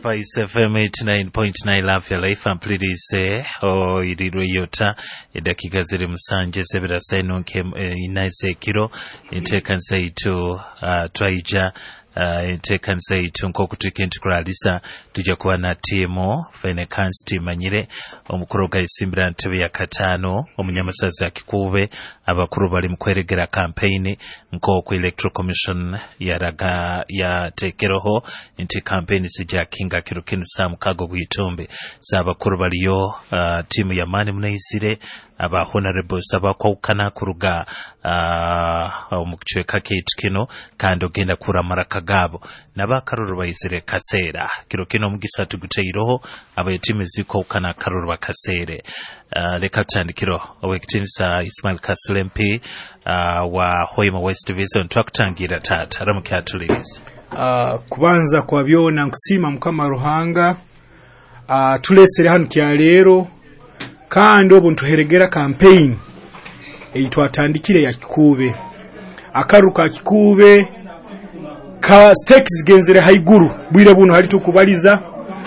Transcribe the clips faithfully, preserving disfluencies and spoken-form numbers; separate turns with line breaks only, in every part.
Spice F M eighty-nine point nine Love Your Life ampulirize o irirwe yota edakika ziri musanje sebera seno nke inaise kiro intekanisa itu uh, twaija Uh, intekanisa itu nkokutuka ntukulalisa tujja kuba na timu Fenekansi timanyire omukuru gayisimbira ntebe ya katano omunyamasaza akikube abakuru bali mukweregera campaign nko ku Electoral Commission yaraga ya tekeroho inti campaign sija kinga kiro kinu sa mukago gwitombe zabakuru baliyo uh, timu ya mani munayisire aba honorable saba kwaukana kuruga uh, omukichweka kate kino kandi ogenda kuramara kagabo nabakaruru bayisire kasera kiro kino mugisatu guteiroho aba timu ziko kana karuru bakasere uh, leka tandikiro owekitinisa Ismail Kasilempi uh, wa Hoima West Division twakutangira tata aramuke atulirize
uh, kubanza kwa byona nkusima mukama ruhanga uh, tulesere hano kya lero kandi obuntu heregera campaign eitwatandikire ya kikube akaruka kikube ka stakes genzere haiguru bwire buno hali tukubaliza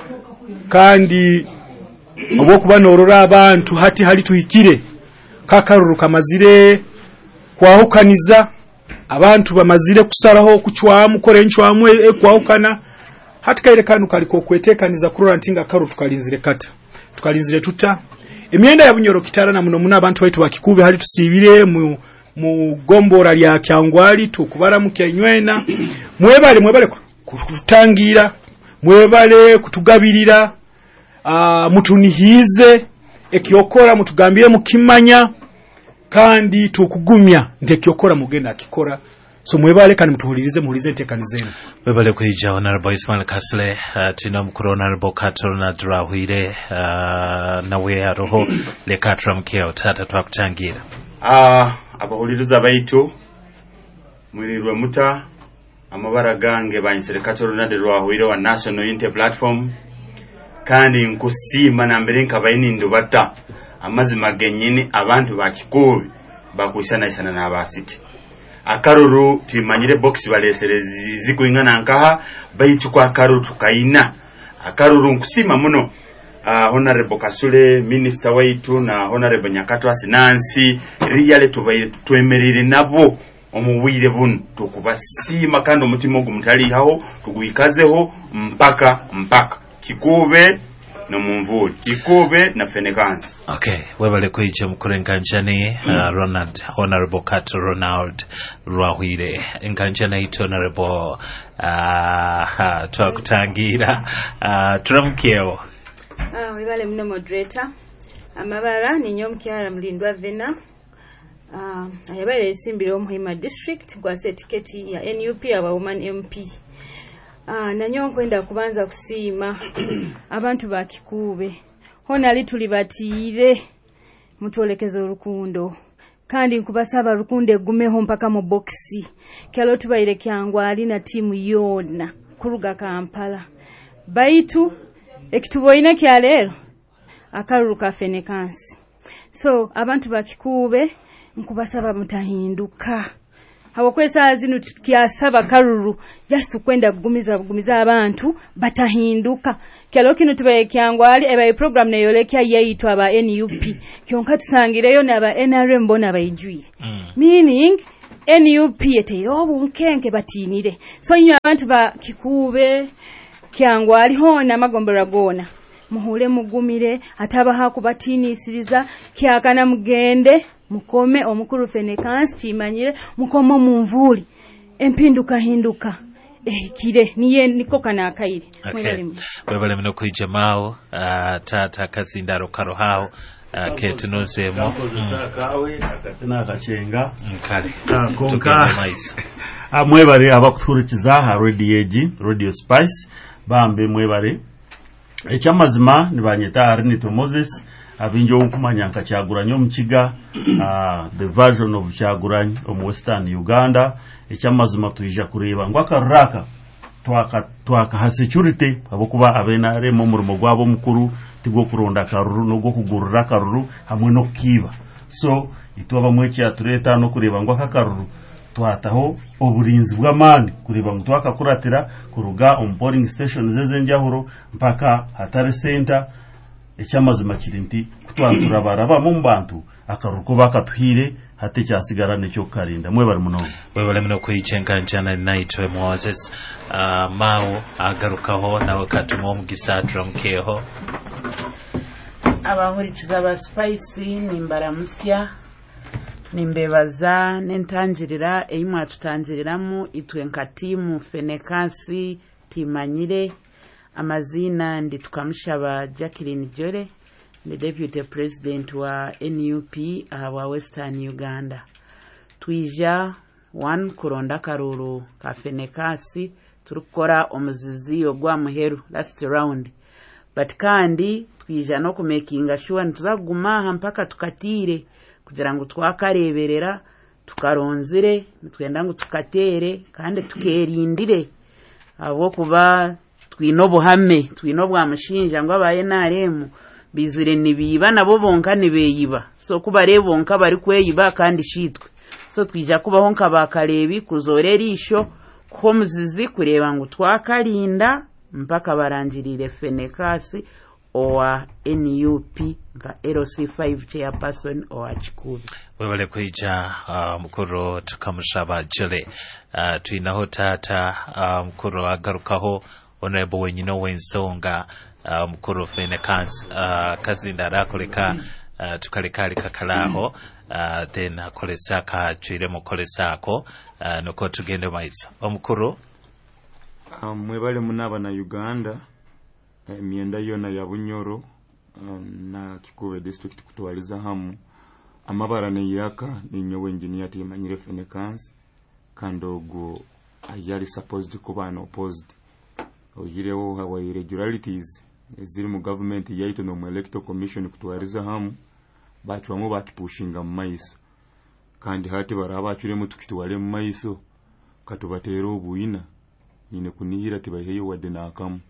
kandi obwo kubanorora abantu hati hali tuhikire kakaruruka mazire kwahukaniza abantu bamazire kusaraho kuchwamu kore nchwamu e kwahukana hati kaire kanu kaliko kwetekaniza kurora ntinga karu tukalinzire kata tukalinzire tuta emyenda ya bunyoro kitara na muno muna abantu baitu bakikube hali tusibire mu mu gombora lya kyangwali tukubara mu kyenywena mwebale mwebale kutangira mwebale kutugabirira uh, mutunihize ekiokora mutugambire mukimanya kandi tukugumya ntekiokora mugenda akikora so mwebale kandi mutuhulirize muhulize ntekanizeni
mwebale kwijja honorable Ismail Kasle uh, tina mukuru honorable Katoro na Drahwire uh, nawe aroho le Katra mkeo tata twakutangira
ah abahuliriza baitu mwirirwe muta amabara gange banyisere Katoro na Drahwire wa National Unity Platform kandi nkusima na mbere nkabayini ndubata amazima genyini abantu bakikubi bakuisana isana na abasiti akaruru timanyire box balesere zikuingana nkaha baitu kwa akaruru tukaina akaruru nkusima muno uh, honorable Kasule minister waitu na honorable Nyakatwa Sinansi riyale tubaye twemerere nabo omuwire bunu tukubasima kandi omutima ogumutali haho tuguyikazeho mpaka mpaka kikube no mumvuli Kikube na Fenekansi.
Okay, webale kwijja mukurenganjani mm. uh, Ronald honorable Kato Ronald Rwahwire enganjana ito honorable uh, twakutangira uh, turamukyewo
ah uh, webale mno moderator amabara ninyo mkyara mlindwa Vena ah uh, ayabale isimbiro Muhima district kwa setiketi ya N U P aba woman M P. Ah nanyo kwenda kubanza kusima abantu bakikube hona lituli batire mutolekezo rukundo kandi nkubasaba rukunde gumeho mpaka mu boxi kyalo tubaire kyangwa ali na timu yona kuruga Kampala baitu ekituboine kyalero akaruka Fenekansi so abantu bakikube nkubasaba mutahinduka hawakwesa zinu kyasaba karuru just kwenda kugumiza kugumiza abantu batahinduka kyalo kino tubaye kyangwali eba program neyolekya yeyitwa aba N U P kyonka tusangireyo naba N R M bona bayijwire mm. meaning N U P etero obunkenke batinire so nyo abantu ba kikube kyangwali hona magombera gona muhule mugumire ataba hakubatinisiza kyakana mugende mukome omukuru Fenekansi timanyire mukomo mumvuli empinduka hinduka eh kire niye niko kana akaire
okay. Webale mino kwijja mao uh, tata kasindaro karo hao uh, ketunozemo
kawe akatina akachenga
nkale
konka amwebare abakuturikiza ha Radio Ag Radio Spice bambe mwebare ekyamazima nibanyeta Arinito Moses abinjo ukumanya nkacyaguranye omukiga uh, the version of Kyagulanyi omu Western Uganda ekyamazima tuyija kureba ngo akaraka twaka twaka ha security abokuba abenare mu murimo gwabo mukuru tigo kuronda karuru no go kugurura karuru hamwe no kiba so itwa bamwe cya tureta no kureba ngo akakaruru twataho oburinzi bw'amani kureba ngo twakakuratira kuruga on boarding station zeze njahuro mpaka hatare center ekyamazima kirinti kutwakura baraba mu bantu akaruko bakatuhire hate cyasigara necyo karinda mwe bari muno
we bale muno kuyichenkanjana naitwe Moses uh, mawo agarukaho nawe katumo mugisatra mkeho
abahurikiza ba Spice nimbaramusya nimbebaza n'entangirira eyimwe tutangiriramu itwe nka timu Fenekasi timanyire amazina ndi tukamushaba Jacqueline Jore the deputy president wa N U P wa Western Uganda twija one kuronda karuru ka Fenekasi turukora omuzizi ogwa muheru last round but kandi twija no kumakinga sure ntuzaguma mpaka tukatire kugira ngo twakareberera tukaronzire twenda ngo tukatere kandi tukerindire abo kuba twino buhame twino bwa mushinja ngo abaye naremu bizire nibiba nabo bonka nibeyiba so kuba rebonka bari kweyiba kandi shitwe so twija kubaho nkabakarebi kuzorera isho ko muzizi kureba ngo twakarinda mpaka barangirire Fenekasi owa N U P nga L C five chairperson owa Chikubi
webale kuija uh, mukuru tukamushaba Jole uh, tuinaho tata uh, mukuru agarukaho onebo wenyino wensonga uh, mukuru Fenekasi uh, kazinda rakoleka uh, tukalekali kakalaho uh, then akolesa ka chire mukolesako uh, nuko tugende maisa omukuru
um, mwebale munaba na Uganda emyenda yona ya Bunyoro um, na Kikuwe district kutwaliza hamu amabara ne yaka ninyo engineer timanyire Fenekasi kandogo ayali supposed kuba no opposed oyirewo hawa irregularities ziri mu government yaito no electoral commission kutwaliza hamu batwamu bakipushinga mu maiso kandi hati baraba cyure mu tukitwale mu maiso katubatero obuina nyine kunihira tibaheyo wade nakamu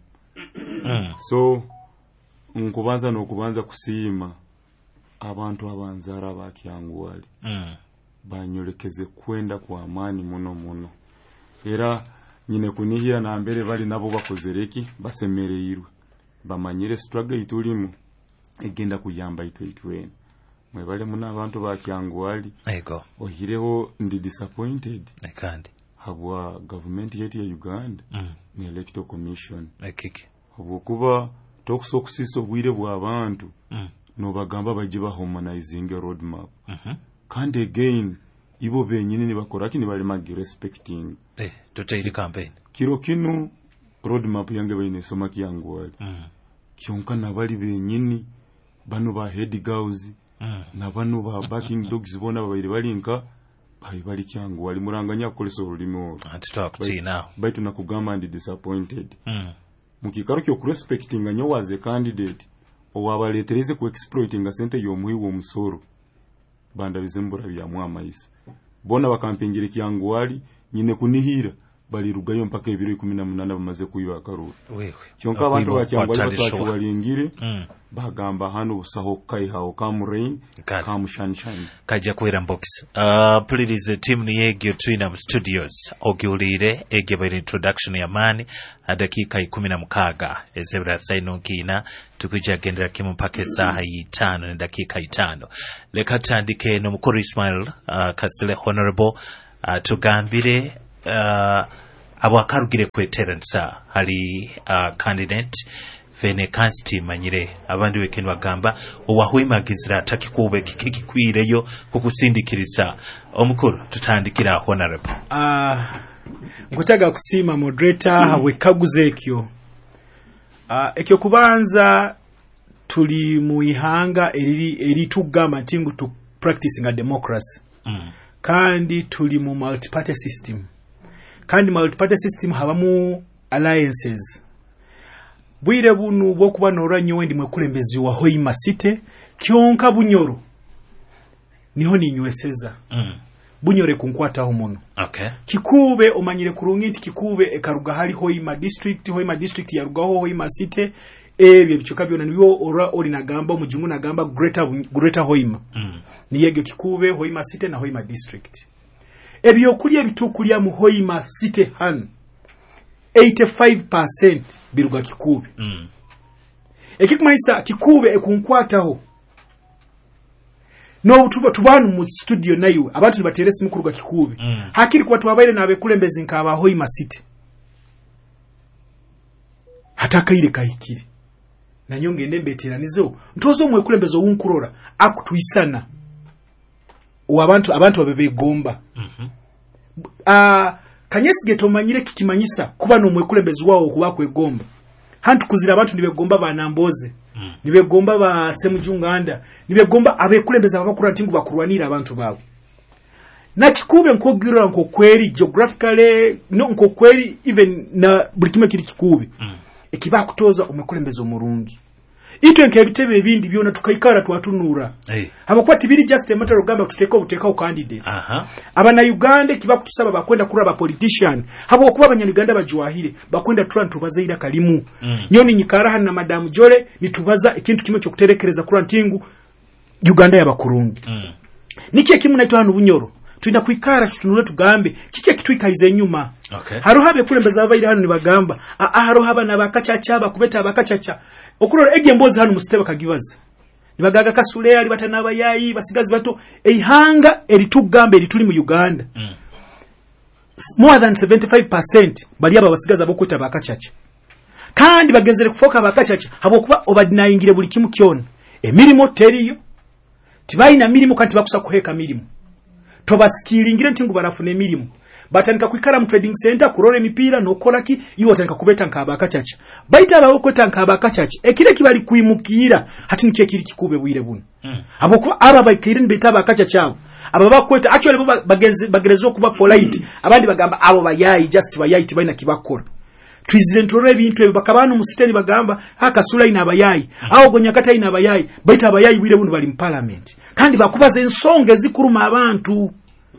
so nkubanza no kubanza kusima abantu abanzara bakyanguwali mm. banyolekeze kwenda kwa amani muno muno era nyine kunihira na mbere bali nabo bakozereki basemereirwe bamanyire struggle itulimu egenda kuyamba itwe mwe bale muna abantu bakyanguwali
ego
ohireho ndi disappointed
ekandi
habwa government yetu ya Uganda mm. ni electoral commission
ekiki
obukuba tokusokusisa obwire bw'abantu
mm.
no bagamba bajiba harmonizing road map
mhm mm
kandi again ibo benyine ni bakora kini bali magi respecting
eh totaili campaign
kiro kinu road map yange bayine soma kyanguwali
mm.
kyonka nabali benyine bano ba head girls
mm.
na bano ba backing dogs bona babiri balinka bali bali kyanguwali muranganya kolesa olimo
ati talk to you now
baitu nakugamba ndi disappointed
mm.
mukikaro kyo respecting anyo waze candidate owabaletereze ku exploiting a center yo muhiwo omusoro banda bizimbura bya mwamaiso bona bakampingire kyanguwali nyine kunihira bali rugayo mpaka ibiro kumi na munane bamaze kuyiba karuru
wewe
kyonka abantu bakyangwali batwalingire
mm.
bagamba hano busaho kai hawo kamurain kamushanshani
kaja kwera box uh please team ni yegyo twina studios ogyulire ege by introduction ya mani adakika kumi na mukaaga ezebra saino kina tukuja gendera kimu mpaka saa itano na dakika itano leka tandike no mukuru Ismail uh, Kasile honorable uh, tugambire uh, abakarugire kweteransa hari uh, candidate Fenekasi manyire abandi wekendu bagamba owahwimagizira atakikube kikikwireyo kukusindikiriza omukuru tutandikira honorable
ah ngutaga kusima moderator mm. wekaguze ekyo ah ekyo kubanza tuli mu ihanga eri eri tugama tingu tu practicing a democracy
mm.
kandi tuli mu multi party system kandi multi party system habamu alliances bwire bunu bwo kuba noranyo wendi mwekulembezi wa Hoima City kyonka Bunyoro niho ninyweseza
mm.
Bunyore kunkwata ho muno
okay
Kikube omanyire kurungiti Kikube ekaruga hali Hoima district Hoima district ya rugaho Hoima City ebyo bichuka byona niyo ora ori nagamba mujungu nagamba greater greater Hoima
mm.
niyege Kikube Hoima City na Hoima district ebyokulya ebitukulya mu Hoima City Han eighty-five percent biruga Kikuube
mm.
ekikumanyisa Kikuube ekunkwataho no tuba tubanu mu studio nayo abantu nibateresi mukuruga Kikuube
mm.
hakiri kwa tuwabaire na abekulembezi nkaba Hoima City hatakaire kahikiri na nyonge nembeteranizo ntozo mwekulembezo wunkurora akutwisana abantu abantu babegomba
mhm
ah kanyesige tomanyire kikimanyisa kuba no mwekulembezi wao kuba kwegomba hantu kuzira abantu nibegomba banamboze
mm.
nibegomba ba semujunganda nibegomba abekulembeza abakura tingu bakurwanira abantu babo na Kikuube nkogira nko kweri geographically no nko kweri even na bulikime kiri Kikuube
mm.
ekiba kutoza omwekulembeza omurungi itwe nke bitebe ebindi byona tukaikara twatunura
hey.
Habakuwa tibiri just a matter of gamba tuteka obuteka o candidates
aha
abana Uganda kiba kutusaba bakwenda kura ba politician habo kuba abanya Uganda bajuahire bakwenda tura ntubaza ira kalimu
mm.
nyoni nyikara hana madamu Jole nitubaza ikintu kimwe cyo kuterekereza kura ntingu Uganda yabakurungi
mm.
niki kimu naitwa hanu bunyoro tuina kuikara tutunule tugambe kiki kitwikaize nyuma
okay
haro habe kulembeza abaira hano nibagamba a haro haba nabakacaca bakubeta abakacaca okurora ege mbozi hano musiteba kagibaza nibagaga kasule ali batanaba yayi basigazi bato eihanga eritugambe erituli mu Uganda
mm.
more than seventy-five percent bali aba basigaza bokweta bakacaca kandi bagezere kufoka bakacaca habo kuba obadinayingire buli kimu kyona emirimo teriyo tibaina mirimo kandi bakusa kuheka mirimo tobaskilingire ntingu barafune mirimo batandika kwikara mu trading center kurora emipira nokolaki iwo tandika kubeta nkaba akacaca baita abawo kweta nkaba akacaca ekire kibali kuimukira hati nike kiri Kikuube bwire buno
mm.
abo ko aba bayikire nbeta abakacaca abo aba bakweta actually bo bagenzi bagerezo kuba polite abandi bagamba abo bayayi just bayayi tibaina kibakora twizire ntore ebintu ebyo bakabana umusiteni bagamba haka sula ina abayayi mm. aho gonyakata ina abayayi baita abayayi bwire buno bali mu parliament kandi bakubaza ensonga zikuruma abantu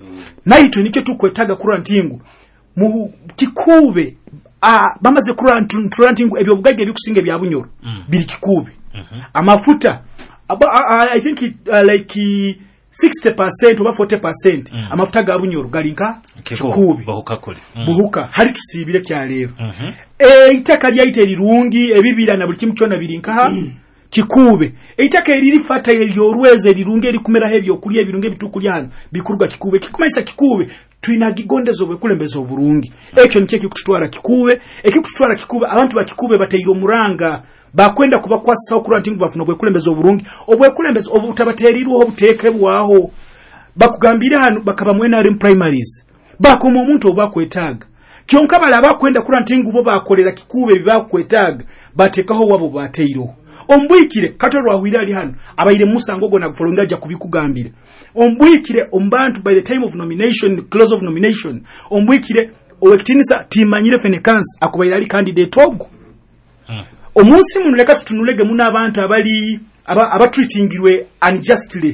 naito nicyo tukwetaga kura ntingu mu Kikuube ah bamaze kura ntingu ebyo bugage bikusinge bya bunyoro
mm.
bili Kikuube
mm -hmm.
amafuta aba, uh, I think it, uh, like uh, sixty percent or forty percent mm. amafuta ga bunyoro galinka Kikuube
buhuka kuli
mm. buhuka hari tusibire kya lero
mm -hmm.
e itaka lyaite lirungi ebibira na buli kimu kyona birinka ha mm. Kikuube eitaka eriri fata elyorweze lirunge likumera hebyo kuliye birunge bitukulyana bikuruga Kikuube kikumaisa Kikuube tuina gigondezo bwekulembeza oburungi ekyo niche kikutwara Kikuube ekikutwara Kikuube abantu ba Kikuube batayiro muranga bakwenda kuba kwasa okura ntingu bafuna bwekulembeza oburungi obwekulembeza obutabateriru obuteke bwaho bakugambira hanu bakaba mwena ari primaries bakoma omuntu obakwetaga kyonka bala bakwenda kura ntingu bo bakolera Kikuube bibakwetaga batekaho wabo bateyiro ombwikire katorwa hwira ali hano abayire musango gona kufolonga ja kubikugambira ombwikire ombantu by the time of nomination close of nomination ombwikire owekitinisa timanyire Fenekans akubayira ali candidate ogo hmm. omunsi munuleka tutunulege muna abantu abali aba, aba treatingirwe unjustly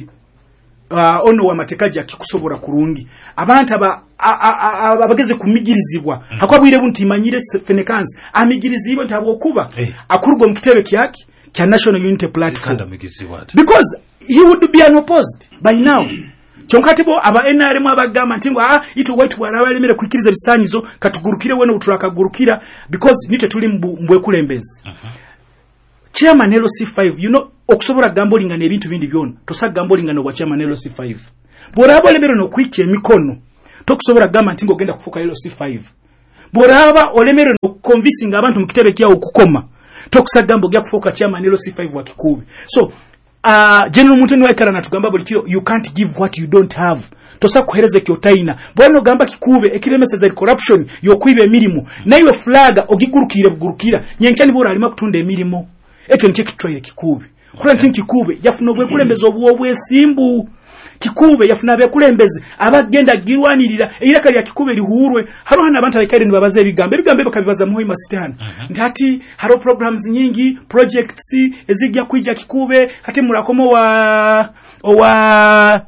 uh, ono wa matekaji akikusobora kurungi abantu aba abageze kumigirizibwa hmm. hakwabwire bunti imanyire Fenekans amigirizibwa ntabwo kuba hey. akurugwa mukitebe kyaki kya National Unity Platform because he would be unopposed by now chonkatibo aba N R M abagama ntingo ah ito waitu warabalemere kwikiriza bisanyizo katugurukire weno uturakagurukira because nite tuli mbwe kulembezi uh -huh. Chairman L C five you know okusobora gambolinga nebintu bindi byona tosa gambolinga no chairman L C five borabo lemere no kwike emikono tokusobora gamba ntingo genda kufuka L C five boraba olemere no convincing abantu mukitebe kya okukoma tokusagambo gya kufoka chairman L C five wa Kikuube so uh general Mutoni waikara natugamba buli kiro you can't give what you don't have tosa kuhereze kyotaina bwano gamba Kikuube ekiremeseza corruption yokwiba emirimu nayo flaga ogigurukire bugurukira nyenkyani bora alima kutunda emirimu ekyo nche kitwaye Kikuube kula nti Kikuube yafuna obwekulembeza obuwo bwesimbu Kikuube yafuna abekulembeze abagenda girwanirira era kali ya Kikuube lihurwe haro hana abantu abikaire nibabaze ebigambe ebigambe bakabibaza mu Hoima City hano ntati haro programs nyingi projects ezijja kwija Kikuube hati murakomo wa wa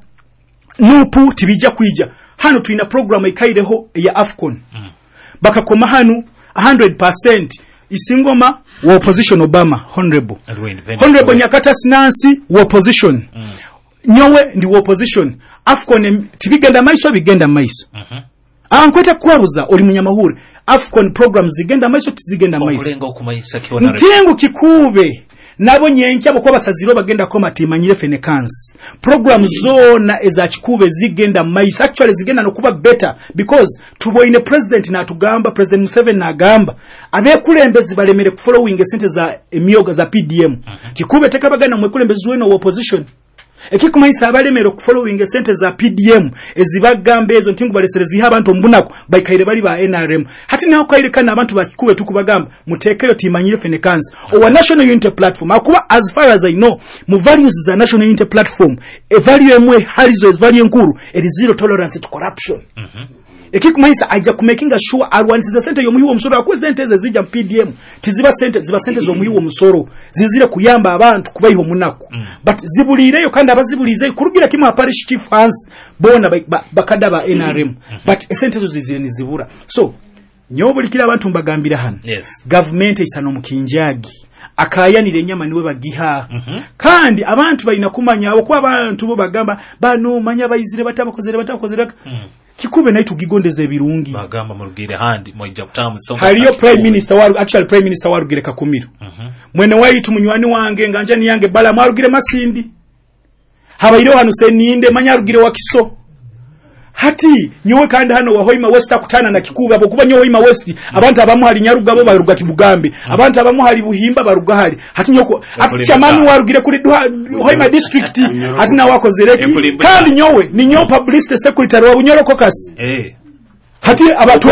nupu tibijja kwija hano tuina program ikaireho ya Afcon bakakoma hano one hundred percent isingoma wa opposition Obama honorable honorable Nyakata Sinansi wa opposition mm. nyowe ndi opposition Afcon tibigenda maiso bigenda maiso
Mhm.
ankweta kwabuza oli munyamahuri Afcon programs zigenda maiso tizigenda maiso
okulenga okumayisa kiona
ntengo kikube nabo nyenke abo kwa basaziro bagenda koma timanyire Fenekans program zona eza kikube zigenda maiso actually zigenda no kuba better because tuboine president na tugamba president Museveni na gamba abekulembezi balemere kufollowing sente za emyoga za P D M
Mhm.
kikube tekabagana mwekulembezi weno opposition ekikumayisa abalemere kufollowing sente za P D M ezibagambe ezo ntingu baleserezi abantu mbunako bayikaire bali ba N R M hati naho kwairekana abantu bakikube tukubagamba mutekeyo timanyire Fenekans owa National Unity Platform akuba as far as I know mu values za National Unity Platform e value emwe halizo is value nkuru it is zero tolerance to corruption.
Mhm.
Ekikumayisa aja kumakinga sure arwanisiza sente yo muhiwo musoro akwe sente ze zijja P D M tiziba sente ziba sente zo muhiwo musoro zizire kuyamba abantu kubayiho munako
Mm.
but zibulireyo kandi abazibulize kurugira kimwe parish chief fans bona ba- ba- bakada ba N R M but sente zo zizire nizibura so nyobulikira abantu mbagambira hano
Yes.
government isano mukinjagi akayanire nyama niwe bagiha
Mhm.
kandi abantu balina kumanya abo kwa abantu bo bagamba bano manya bayizire batabakozere batabakozere
Mm.
kikube nayo tugigondeze birungi
bagamba mulugire handi moja kutamu songa
haliyo prime minister waru actually prime minister warugire kakumiro
Mhm.
mwene wayitu munywani wange nganja ni yange bala mwarugire masindi habayiro hanu seninde manyarugire wakiso hati nyowe kandi hano wa Hoima West akutana na kikuba abo kuba nyowe Hoima West abantu abamu hali nyaruga bo baruga kibugambe abantu abamu hali buhimba baruga hali hati nyoko afchamani warugire kuri Duha- Hoima district hati na wako zereki
Ekulimba
kandi nyowe ni nyo publicity secretary wa Bunyoro caucus
Eh.
hati abatu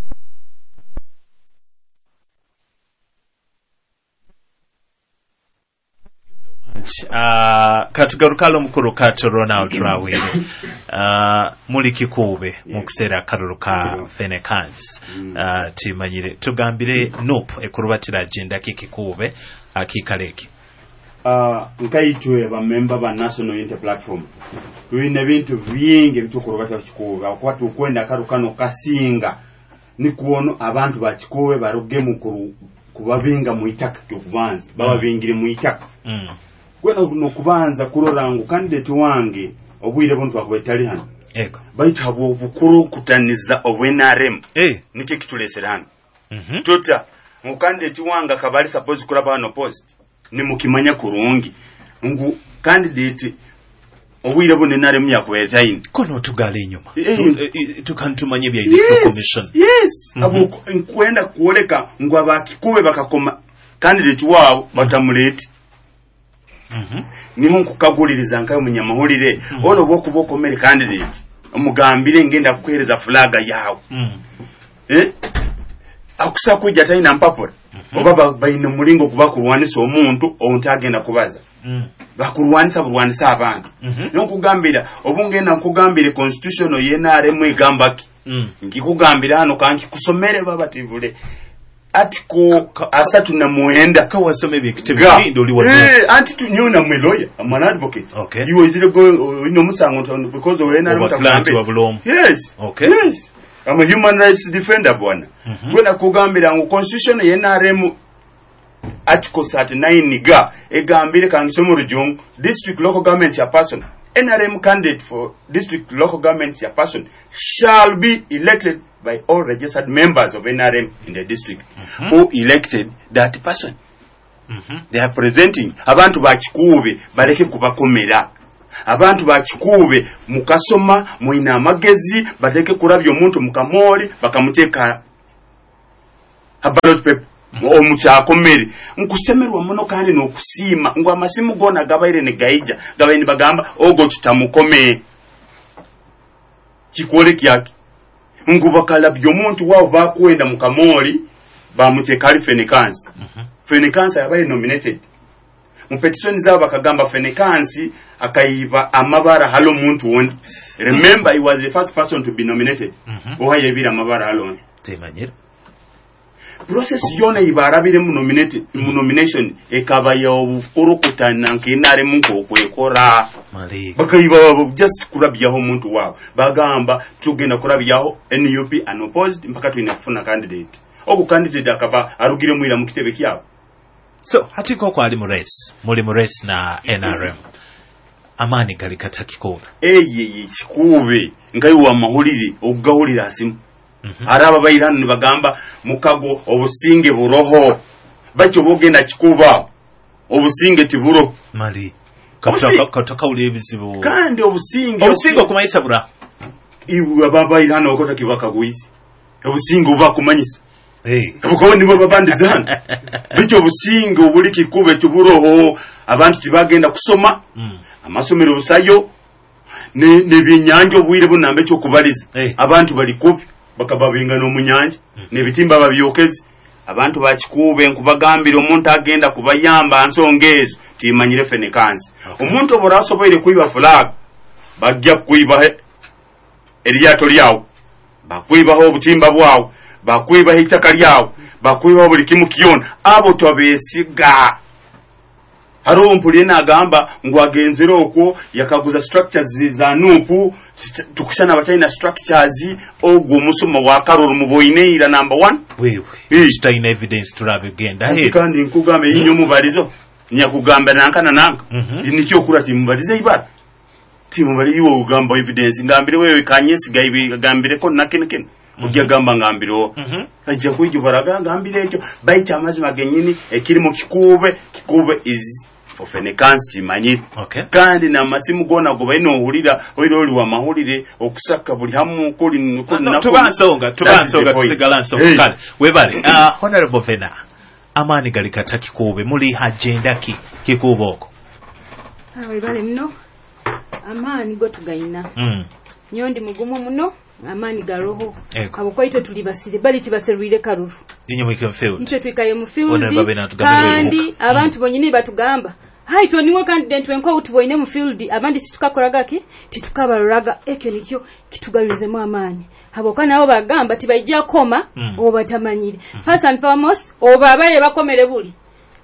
Uh, katugarukalo mukuru kato Ronald Rawire uh, muli kikube mukusera karuru ka Fenekans uh, timanyire tugambire nope ekurubatira agenda kikikube akikaleki
uh, nkaitwe ba member ba National Unity Platform tuine bintu byingi bitukurubata kikuwe akuba tukwenda karukano kasinga ni kuono abantu ba kikuwe baruge mukuru kubabinga mu itaka kyokubanza baba bingire mu itaka
mm.
kwena no kubanza kurorangu candidate wange obwire bontu bakubetali hano
eko
baita abo obukuru kutaniza obwe N R M
eh
nike kitulesera hano
mhm
tota mu candidate wanga kabali suppose kuraba hano post ni mukimanya kurungi ngu candidate obwire bone N R M yakubeta ine
kono tugale inyuma
Eh,
Tu- eh, eh, tukantumanye bya electoral commission
yes
Mhm.
abo kwenda kuoleka ngo abakikuwe bakakoma candidate wao batamuleti
mhm
niho nkukaguliriza nkayo munyamahulire
Mhm.
ono bwo kuboko mere candidate omugambire ngenda kuhereza flaga yawe
mm.
eh akusa kujja taina mpapura oba ba- bayina mulingo kuba kurwanisa omuntu ontagenda kubaza
mm.
bakurwanisa burwanisa abantu
Mhm.
nonkugambira obungenda nkugambire constitution ye N R M egambaki
mm.
nkikugambira hano kanki kusomere babativule atiko asatu na muenda
kawasome bikitebe
Ga.
ndoli wa
Eh, anti tu nyuna mwe lawyer, I'm an advocate.
Okay.
You is it go you know musango to- because we na
Over client wa Bulomo.
Yes.
Okay.
Yes. I'm a human rights defender bwana.
Mhm.
Gwena kugambira ngo constitution ye N R M article thirty-nine ga egambire kangisomo rujung district local government chairperson N R M candidate for district local government chairperson shall be elected by all registered members of N R M in the district
Mhm.
who elected that person.
mhm
They are presenting abantu bakikuube baleke kubakomera abantu bakikuube mukasoma muina amagezi baleke kurabya omuntu mukamori bakamuteeka ballot paper omukyakomere nkusemerwa muno kandi n'okusiima ngo amasimu gona gabaire ne gaija gabaine bagamba ogo tutamukomeye kikole kyaki ngubakalabya omuntu wao bakwenda mukamori bamuteeka ali Fenekans Fenekans yabaye nominated mu petition zabo bakagamba Fenekans akayiba amabara halo muntu woni remember he was the first person to be nominated
Mhm.
oha yebira amabara halo
temanyire
process yona ibarabire mu nominated mu nomination ekaba ya obufurukutana nkinare munko kwekora
mali
bakayiba just kurabyaho omuntu wabo bagamba tugenda kurabyaho N U P unopposed mpaka tuina kufuna candidate oku candidate akaba arugire muira mu kitebe kyabo
so hatiko kwa ali mu race muli mu race na N R M amaani gali katakikoobe
eye kikuube ngayo wa mahulire ogahulira asimu araba bayirano ne bagamba mukago obusinge buroho bacho bogenda kikuba obusinge tiburo
mali kataka kataka uli ebizibu
kandi obusinge
obusinge okumayisa bura
ibu babayirano okota kibaka guisi obusinge uba kumanyisa
eh
uko ndimo babandizana bicho obusinge obuli kikube tiburoho abantu tibagenda kusoma
mm.
amasomero busayo ne ne binyanjo obwire bunambe cyo kubaliza
hey.
abantu bali kubi bakababingana omunyanja mm. ne bitimba babyokezi abantu bakikube nkubagambira omuntu agenda kubayamba ansongezo timanyire fenekansi okay. omuntu oborasoboire kuiba flag bajja kuiba eliyato lyawo bakwibaho obutimba bwawo bakwibaho itaka lyawo bakwibaho buli kimu kiyona abo tobesiga haro mpulye nagamba ngwagenzera okwo yakaguza structures za nupu tukushana abachina structures ogwo musumo wa karoro muboineira number one
wewe stain evidence turabe genda
he kandi nkugame mm. yinyo mubalizo nyakugamba nankana nanka mm -hmm. nikyo kurati mubalize ibara timu bali yiwo ugamba evidence ngambire wewe kanyesi gaibi gambire ko nakinken ujya gamba ngambire o ajja kwijyo baraga ngambire ekyo baita amazima genyini ekiri mu kikube kikube is for fenekansi timanyi
okay.
kandi na masimu gona go bayino ohulira oyiro oli wa mahulire okusaka buli hamu kuli
nako no, tubansonga tubansonga tusigalanso hey. Kale webale uh, honorable Vena amani gali katakikube muli agenda ki kikuboko
ah webale mno amani go tugayina
mm.
nyondi mugumu muno amani garoho abo kwaito tuli basire bali tibaserwire karuru
inyo mu field
nitwe twikaye mu field kandi abantu mm. bonyine batugamba haito niwe candidate wenko utuboine mu field abandi titukakoraga ki titukabaruraga ekyo nikyo kitugabirize mu amani abo kana abo bagamba tibajja koma mm. obatamanyire mm. first and foremost obabaye bakomere buli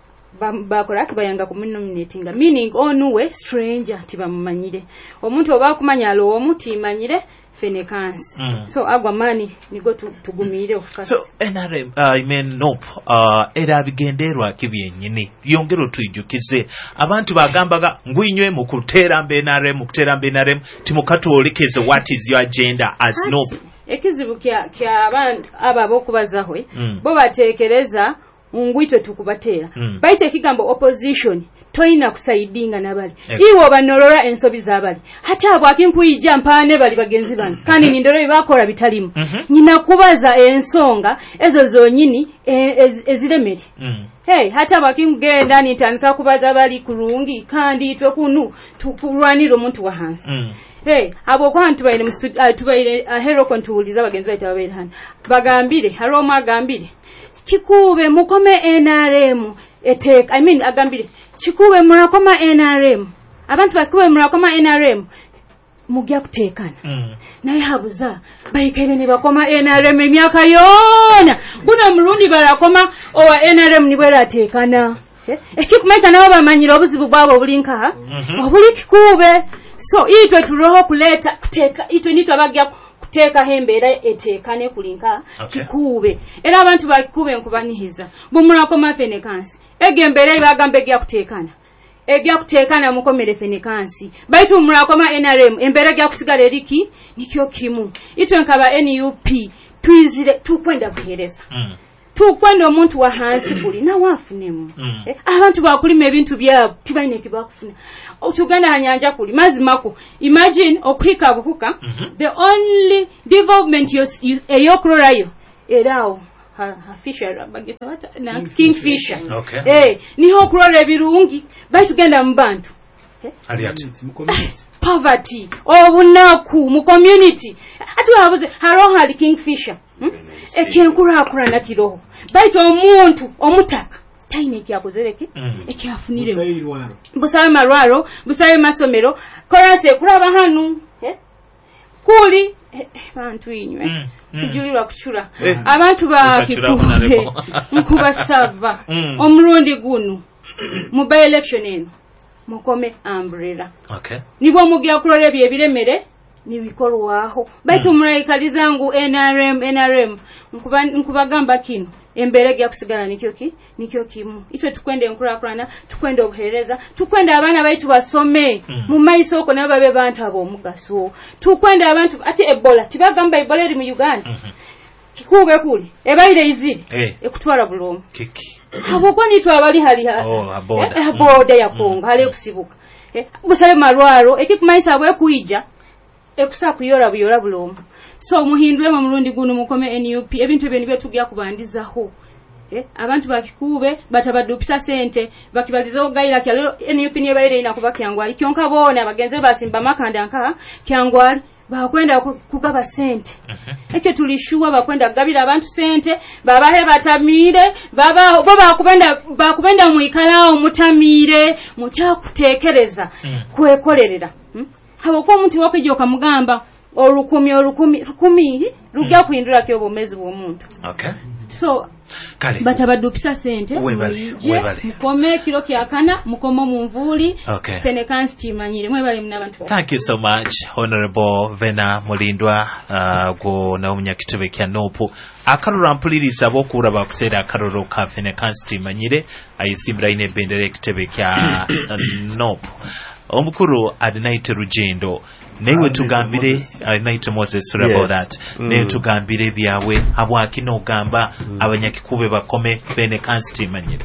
bakora kibayanga kuminominatinga meaning onuwe stranger tibamumanyire omuntu oba kumanya alo omuti imanyire fenekansi mm. so agwa mani nigo tugumire ofukasi
so N R M uh, I mean nope uh, era bigenderwa kibyenyini yongero tuijukize abantu bagambaga ngwinywe mu kutera mbe N R M mu kutera mbe N R M timukatu olekeze what is your agenda as Ati, nope
ekizibu kya kya abantu ababo kubazahwe mm. bo batekereza ungwito tukubatera mm. baite kigambo opposition toina kusaidinga nabali iwo banorora ensobi zabali hata abwakinkuyija mpane bali bagenzi bana kandi nindoro bakora bitalimu mm -hmm. nyina kubaza ensonga ezo zonyini ez, eziremere mm. hey hata abakingenda nitandika kubaza bali kurungi kandi itwe kunu tukulwanira omuntu wa hansi mm. hey abo kwantu bayine uh, tubayire uh, hero kontuuliza bagenzi baita babiri hano bagambire haro magambire kikube mukome N R M etek I mean agambire kikube murakoma N R M abantu bakube murakoma N R M mugya kutekana mm. naye habuza bayikere ne bakoma N R M emyaka yona buna mulundi barakoma owa N R M nibwera atekana eh ekikumeta nabo bamanyira obuzibu bwabo obulinka mm -hmm. obuli kikube so itwe turoho kuleta kuteka itwe nitwe abagya kuteka hembera etekane kulinka okay. kikube era abantu bakube nkubanihiza bumulako mafenekansi egembere ibagambe gya kutekana egya kutekana mukomere fenekansi baitu mulako ma N R M embere gya kusigala eriki nikyo kimu itwe nkaba N U P twizire tukwenda kuhereza mm. tukwenda omuntu wa hansi buli na wafunemu mm. eh, abantu bakulima ebintu byabo tibaine kibakufuna otuganda hanyanja kuli mazimako imagine okwika bukuka mm -hmm. the only development eyokrorayo erao ha, ha fisher bagita wata na kingfisher
okay.
eh niho kurora ebirungi batugenda mu bantu
eh? Aliati
mu community
poverty obunaku mu community ati babuze haro hali kingfisher hmm? ekyenkura akura na kiroho baito omuntu omutaka taine kyakozereki mm. ekyafunire
busayirwaro
busaye marwaro busaye masomero korase kuraba hanu eh kuli bantu inywe mm. mm. kujulirwa kuchura eh. abantu ba kikube nkubasava mm. omrundi gunu mu by election eno mukome umbrella
okay
nibo mugya kurore bye biremere nibikorwaho baitu mm. muraikalizangu N R M N R M nkubagamba kino embere gya kusigala nikyo ki nikyo kimu itwe tukwenda enkulakulana tukwenda obuhereza tukwenda abaana baitu basome mm. mu maiso oko nabo babe bantu ab'omugaso tukwenda abantu ate Ebola tibagamba Ebola eri mu Uganda mm-hmm. kikube kuli ebaire iziri hey. ekutwala bulomo
kiki
aboko nitwe abali hali
oh aboda
eh, aboda ya Kongo hali kusibuka eh busale malwaro ekikumaisa abwe kuija ekusa kuyora buyora bulomo so muhindwe mu mulundi guno mukome N U P ebintu ebyo nibyo tugya kubandizaho eh abantu bakikube batabadupisa sente bakibalizo gaira kyalo N U P niye baire ina kuba kyangwali kyonka bona bagenze basimba makanda nka kyangwali bakwenda kugaba sente uh-huh. ekyo tulishuwa bakwenda gabira abantu sente babahe batamire baba bo bakubenda bakubenda muikalao mutamire mutakutekereza uh-huh. kwekolerera hmm? abo ko omuntu wakijoka mugamba olukumi olukumi lukumi lugya kuindura kyo bomezi bw'omuntu
okay
so
kale
batabadupisa sente
webale webale
mukome kilo kyakana mukomo mumvuli
okay
Fenekansi kimanyire mwebale mnabantu
thank you so much Honorable Vena Mulindwa uh, go na umunyakitebe kya nopu akarura mpuliriza abokura bakusera akaruro ka Fenekansi kimanyire ayisimbira ine bendere kitebe kya uh, nopu omukuru Adinaite Rugendo newe tugambire Adinaite Moses yes. about that mm. newe tugambire byawe habwaki no gamba mm. abanyakikube bakome Fenekansi kimanyire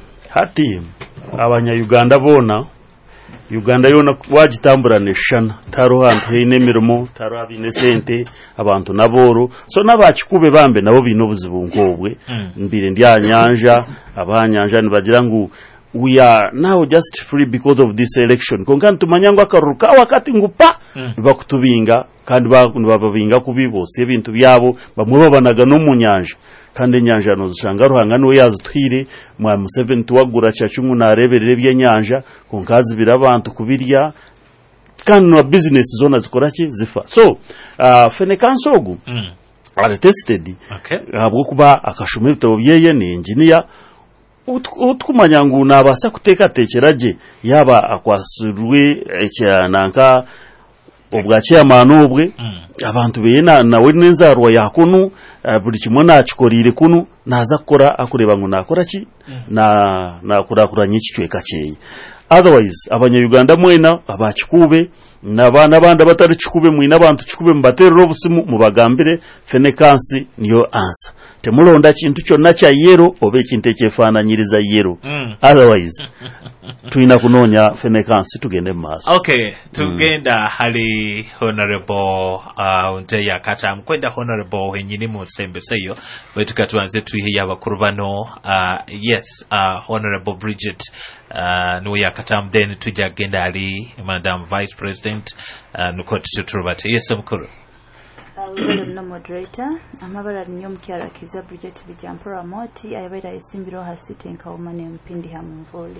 hati abanya Uganda bona Uganda yona wagitambura neshana taro hantu heine mirimo taro abine sente abantu naboro so nabakikube bambe nabo bino buzibungobwe mm. mbire ndya nyanja abanyanja nibagira ngo we are now just free because of this election konkan tumanyangwa akaruka wakati ngupa mm. bakutubinga kandi bababinga kubibose ibintu byabo bamwe babanaga no munyanja kandi nyanja no zishanga ruhanga no yazitwire mwa Museveni tuwagura cyacungu nareberere byenyanja konkazi birabantu kubirya kandi no business zona zikora ki zifa so uh, Fenekansi ogu mm. are tested
okay
habwo kuba akashumira bitabo byeye ni engineer utkumanya ngo nabasa kuteka tekeraje yaba akwasirwe ekyananka obwache amanobwe mm. abantu beyena nawe nenzarwa yakunu uh, buri kimwe nakikorire kunu naza kora akureba ngo nakora ki mm. na nakora kuranye kicweka cyeye otherwise abanya Uganda mwena abakikube nabana banda batari kikube mwina abantu kikube mbaterero obusimu mubagambire Fenekansi niyo answer temulonda kintu kyonna kya yero obe kintu ekyefaananyiriza yero mm. otherwise tuina kunonya Fenekansi tugende maso
okay tugenda mm. hali Honorable uh, Nteya Kata mkwenda Honorable wenyini mu sembeseyo wetukatuanze tuihe abakuru bano uh, yes uh, Honorable Bridget uh, nuwe yakatam then tujja genda ali Madam Vice President uh, nukoti tuturubate yes mkuru
Wibale mna moderator amabala niyo mkiara kiza Bridget Bijampura Moti ayabaira isimbiro hasite nkaumane mpindi hamuvoli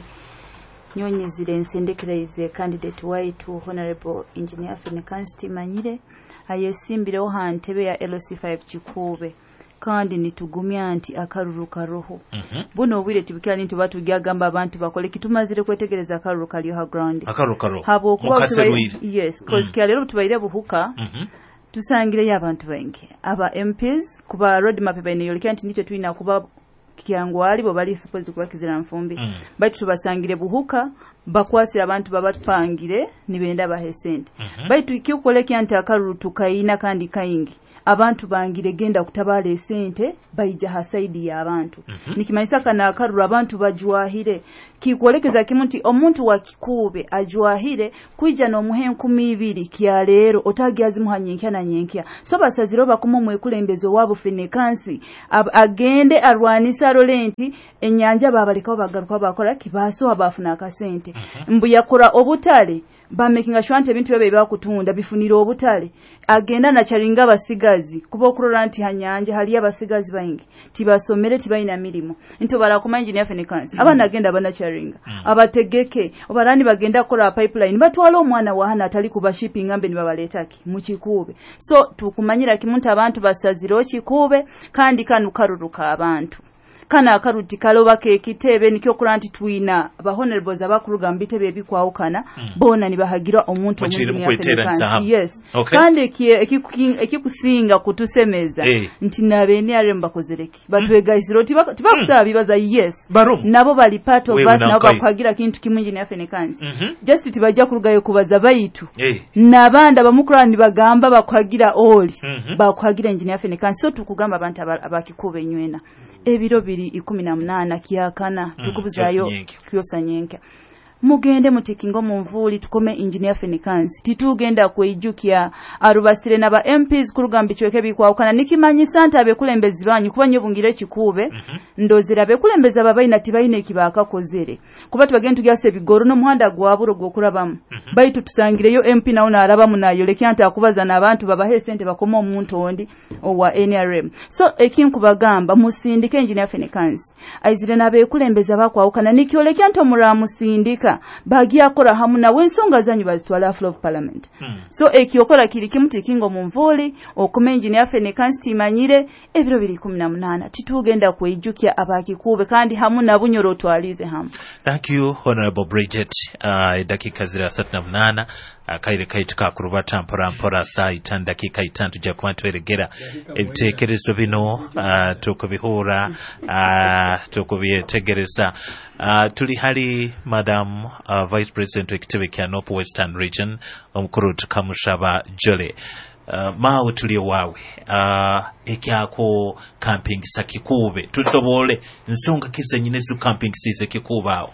nyonyi zile nsendekreize candidate waitu Honorable Engineer Fenekansi Kimanyire ayesimbiro hantebe ya L C five Kikube kandi nitugumya anti akaruruka roho mm-hmm. buno obwire tibikira nintu batu gyagamba abantu bakole kitumazire kwetegereza akaruruka lyo ha ground
akaruruka roho
habo kuba yes cause mm. kya lero tubaire buhuka mm-hmm. tusangire y'abantu bengi aba M Ps kuba road map bene yolika anti nitwe tuina kuba kyangwali bo bali supposed kuba kizira mfumbi mm. baitu tubasangire buhuka bakwasira abantu babatpangire nibenda bahesente mm-hmm. baitu ikikolekia anti akaruruka tukaina kandi kaingi abantu bangire genda kutabala esente bayija hasaidi ya abantu mm-hmm. nikimanyisa kana akarura abantu bajwahire kikolekeza kimunti omuntu wa Kikube ajwahire kuija no muhe nkumi ibiri kya lero otagyazi muhanyenkya na nyenkya so basaziro bakumo mwekulembezo wabo Fenekansi agende arwanisa rolenti enyanja babalekaho bagaruka bakola kibaso abafuna akasente mm-hmm. mbu yakora obutale ba making sure ante bintu bebe bakutunda bifunira obutale agenda na charinga abasigazi kuba okurora nti hanyanja hali abasigazi bayingi tibasomere tibayina milimo into bala kuma engineer Fenekansi mm. abana agenda bana charinga mm. abategeke obarani bagenda kola pipeline batwala omwana wa hana atali kuba shipping ambe nibabaletaki mu Kikube so tukumanyira kimuntu abantu basaziro Kikube kandi kanu karuruka abantu kana akaruti kaloba ke kitebe nikyo kuranti twina ba honorables abakuruga mbitebe bikwawukana mm. bona nibahagira omuntu
omuntu
yes
okay.
kandi ekikusinga kutusemeza
hey.
nti nabeni aremba kozereki batwegayisiro mm. tibakusaba mm. bibaza yes
Barum.
nabo bali part of us nabo bakwagira kintu kimunji ne afenekansi mm -hmm. just tibajja kurugayo kubaza bayitu
hey.
nabanda bamukurani bagamba bakwagira oli
mm -hmm.
bakwagira engineer afenekansi so tukugamba abantu abakikuba enywena ebiro biri ikumi na munana kiyakana mm, tukubuzayo kyosa nyenka mugende mutikingo munvuli tukome engineer fenikansi titugenda kweijukya arubasire naba M Ps kurugamba ichweke bikwawukana nikimanyi santa abekulembezi banyu kuba nyo bungire kikube mm -hmm. ndozira abekulembeza babaina tibaine kibaka kozere kuba tubagenda tugyase bigoro no muhanda gwaburo gokurabamu mm -hmm. baitu tusangireyo M P naona arabamu nayo lekyanta akubaza nabantu babahe sente bakoma omuntu ondi owa N R M so ekinkubagamba musindike engineer fenikansi aizire nabekulembeza bakwawukana nikyolekyanto muramusindika bagia akora hamu na wensonga zanyu bazitwala floor of parliament hmm. so ekiokola kiri kimuti kingo munvoli okuma engineer fenikansi timanyire ebiro biri kumi na munana titugenda kweijukya abakikube kandi hamu na bunyoro twalize hamu.
Thank you Honorable Bridget. Uh, dakika zira satu na munana akaire kaituka kurubata mpora mpora saa itanu dakika itanu tujja kuba tweregera ebitekerezo bino uh, tukubihura uh, tukubyetegereza uh, tuli hali Madam uh, Vice President w'ekitebe kya North Western Region omukuru tukamushaba Jole uh, maawe tuli wawe uh, ekyako camping sakikube tusobole nsonga kize nyine zu camping size kikubawo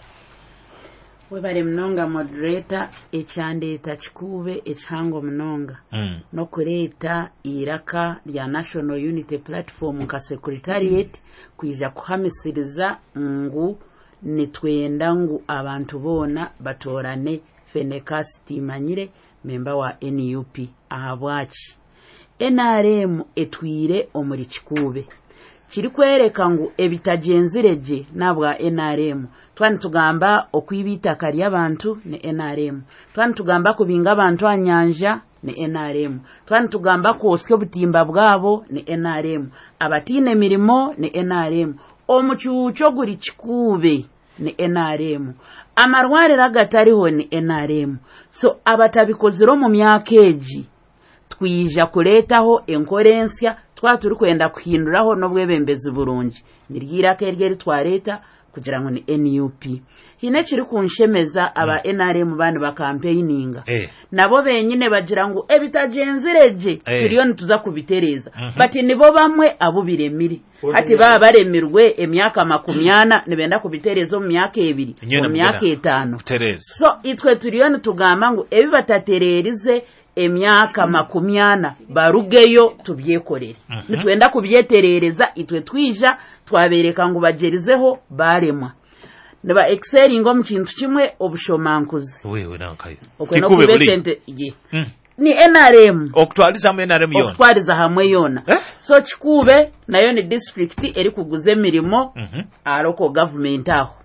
webale mnonga moderator ekyandeta kikube ekyango mnonga mm. no kuleta iraka lya National Unity Platform ka Secretariat kuija kuhamisiriza ngu nitwenda ngu abantu bona batorane Fenekasi Timanyire memba wa N U P ahabwachi N R M etwire omuri kikube kiri kwereka ngu ebitagenzireje nabwa N R M twani tugamba okwibita kali abantu ne N R M twani tugamba kubinga abantu anyanja ne N R M twani tugamba ko osyo butimba bwabo ne N R M abatine mirimo ne N R M omuchucho guri kikube ne N R M amarware ragatariho ne N R M so abatabikozero mu myaka eji twija kuletaho enkorensya twa turi kwenda kuhinduraho no bwebembezi burungi nirgira kergeri twareta kugira ngo ni N U P hine kiri kunshemeza aba mm. N R M bana ba campaigninga hey. nabo benyine bagira ngo ebitagenzireje hey. turiyo tuza kubitereza mm -hmm. bati nibo bamwe abo biremiri ati baba baremirwe emyaka makumyana nibenda kubiterezo mu myaka ebiri mu myaka etano so itwe turiyo tugamba ngo ebi batatererize emyaka makumyana barugeyo tubyekorere uh -huh. nitwenda kubyeterereza itwe twija twabereka ngo bagerizeho baremwa naba excelling mu kintu kimwe obushomankuzi
wewe nankayo
kikube buli ye mm. ni N R M
oktwaliza mu N R M yona
oktwaliza hamwe yona eh? so kikube nayo ni district eri kuguza emirimo uh -huh. aroko government aho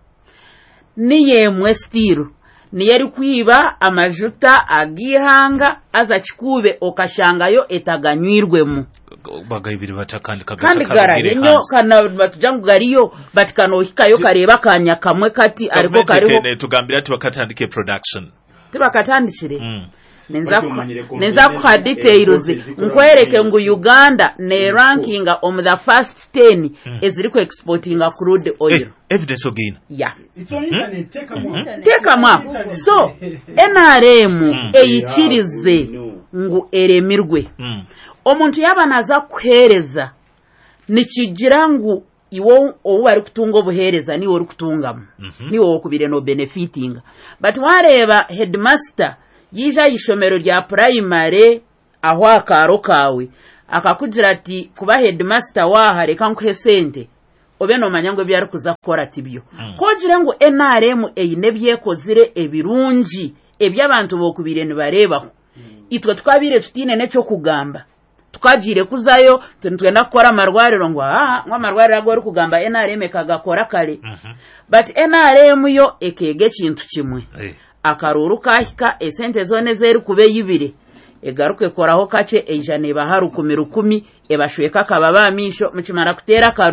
ni yemwe stiru niyeri kwiba amajuta agihanga aza kikube okashangayo etaganywirwemu
bagayibiri batakandi
kagasa kabiri nyo kana batujangu gariyo batikano hikayo kareba kanya kamwe kati ariko kariho
tugambira ati bakatandike production
tibakatandikire mm. nenza nenza ku details nkwereke ngu Uganda ne ranking on the first ten mm. eziri ku exporting crude oil
eh, evidence again
yeah
it's on internet take a
mm. take a map so N R M mm. eyikirize ngu eremirwe mm. omuntu yabanaza kuhereza nikigira ngu iwo obari kutunga obuhereza ni wori kutungamu mm -hmm. ni wo kubire no benefiting but wareba headmaster yija ishomero rya primary aho akaro kawe akakugira ati kuba headmaster waha reka nkuhe sente obe no manyango byari kuza kora tibyo mm. kogira ngo N R M eyine byekozire ebirungi ebyabantu bokubire ni bareba mm. itwe twabire tutine neco kugamba tukajire kuzayo twenda gukora amarwariro ngo ah ngo amarwariro agora kugamba N R M kagakora kale mm -hmm. but N R M yo ekege kintu kimwe hey. akaruru kahika esente zone zeri kube yibire egaruke koraho kace ejane baharu kumi rukumi ebashweka kababa misho mukimara kutera karuru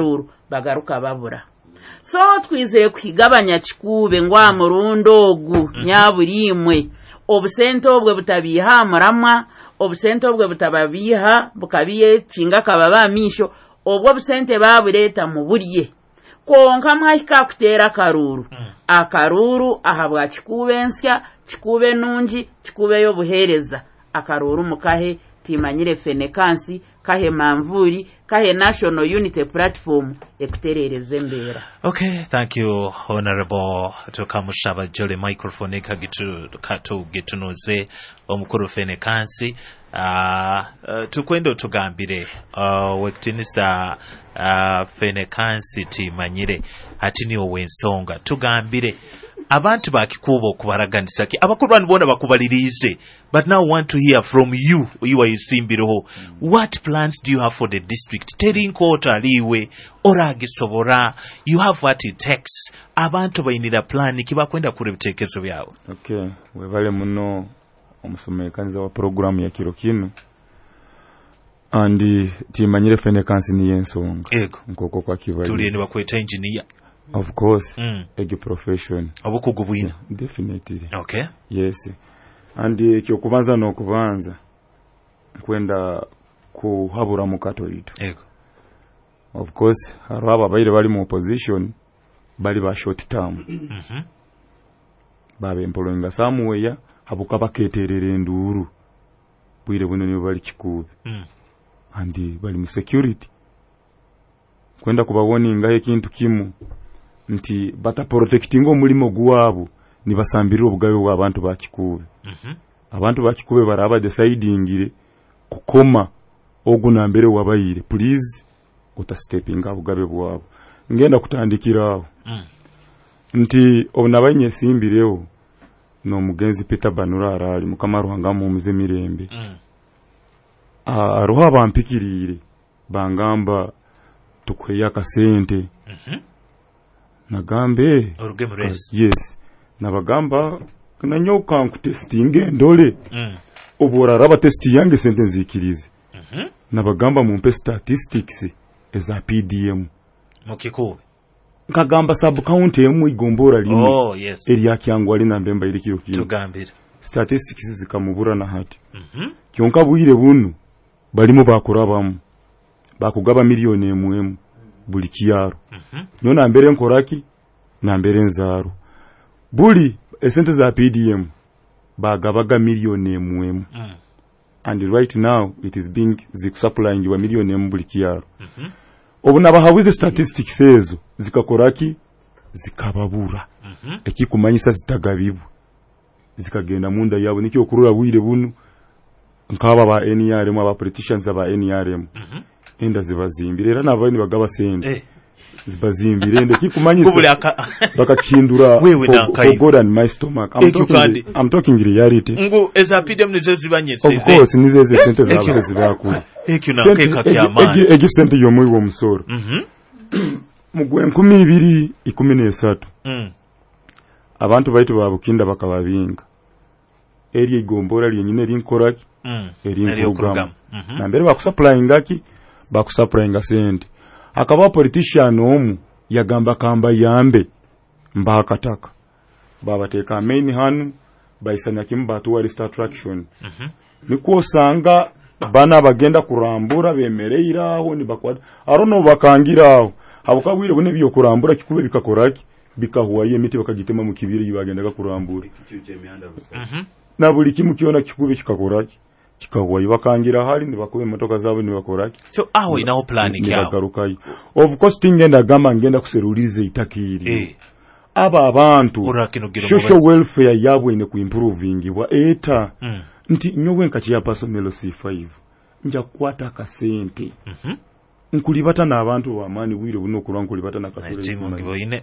bagaruka babura so twizeye kugabanya kikube ngwa murundo ogu nyaburimwe obusente obwe butabiha muramwa obusente obwe butababiha bukabiye kinga kababa misho obwo busente babureta mu burye konka mwahika kutera karuru mm. akaruru ahabwa kikubensya kikube nungi kikube yo buhereza akaruru mukahe timanyire fenekansi kahe mamvuri kahe national unity platform ekuterereze mbera.
Okay, thank you honorable Tukamushaba Jole microphone kagitu katu gitunoze omukuru fenekansi uh, uh, tukwendo tugambire uh, wekitinisa uh, fenekansi timanyire hatini owensonga tugambire abantu bakikuba okubaraganisa ki abakuru bano bona bakubalirize but now want to hear from you you are isimbiroho mm. what plans do you have for the district telling court aliwe oragisobora you have what it takes abantu bayinira plan kibakwenda kure bitekezo byabo.
Okay, webale muno omusomekaniza wa program ya kiro kino andi timanyire fenekansi ni yensonga
ego
nkoko kwa kibali
tulieni bakweta engineer.
Of course,
mm.
ego profession.
Obukugubwina.
Yeah, definitely.
Okay.
Yes. And ekyo kubanza no kubanza kwenda kuhabura mu katolito.
Ego.
Of course, haraba bayire bali mu opposition bali ba short term.
Mhm. Mm
Babe empolonga samuweya habuka baketerere nduru. Bwire buno ni bali kikube.
Mm.
And bali mu security. Kwenda kubawoninga ekintu kimu nti bata protecting omulimo guwabo nibasambirira obugabe bw'abantu bakikube.
Mhm. Mm
abantu bakikube baraba decidingire kukoma ogunambere wabayire please uta stepping obugabe bwabo ngenda kutandikirawo.
Mm.
Nti obunabanye simbirewo no mugenzi Peter Banura arali mukama ruhanga mu muzemirembe.
Mm.
Ah ruha bampikirire bangamba tukweya kasente.
Mhm.
Nagambe
orugeme race.
Yes. Nabagamba kana nyoka nkutestinge ndole.
Mm.
Obora raba test yange sente nzikirize.
Mhm.
Nabagamba mumpe statistics eza P D M.
Mukikube.
Nkagamba sub county emu igombora lini.
Oh yes.
Area kyangwa lina mbemba ili kiro kiro.
Tugambira.
Statistics zikamubura na hati.
Mhm.
Kyonka buyire bunu balimo bakurabamu. Bakugaba milioni emu buli kiyaro.
Mhm.
Nona mbere nkoraki na mbere nzaro. Buli esente za P D M bagabaga milioni emu.
Mm.
And right now it is being supplying wa milioni emu buli kiyaro.
Mhm.
Obuna bahawize statistics ezo zikakoraki zikababura.
Mhm.
Ekikumanyisa zitagabibu zikagenda munda yabo nikyo okurura bwire bunu nkaba ba N R M aba politicians aba N R M.
Mhm.
Enda zibazimbire era nabani bagaba sende.
Eh.
Zibazimbire ende kikumanyisa bakakindura for God and my stomach. I'm talking, I'm talking reality.
Ngo ezapide mnizo zibanyese.
Of course nizeze sente zawe zibakuru.
Ekyo na keka kyamani.
Egi sente yo muiwo musoro.
Mhm.
Mugwe nkumi ibiri ikumi n'esatu.
Mm.
Abantu baitu babukinda bakababinga. Eri igombora lyenyine linkoraki.
Mm.
Eri okugama.
Mhm.
Na mbere bakusupplyinga ki bakusupplyinga sente. Akaba politician omu yagamba kamba yambe mbakataka baba teka main hanu baisanya kimbatu wa list attraction.
Mhm.
Niko sanga bana bagenda kurambura bemereira aho ni bakwada arono bakangiraho habukabwire bune byo kurambura kikube bikakoraki bikahuwaye miti bakagitema mu kibiri yibagendaga kurambura.
Mhm.
Na buli kimu kiona kikube kikakoraki kikahuwaye bakangira hali ni bakube motoka zabo ni bakoraki.
So aho inaho planning yao.
Of course tingenda gama ngenda kuserulize itakiri.
Eh.
Aba abantu social welfare yabo ine kuimproving wa eta.
Mm.
Nti nyowe nkachi ya personal C five nja kwata kasente.
Mhm.
Nkulibata na abantu wa mani wire buno kulwa nkulibata na kasente.
Timu ngiboine.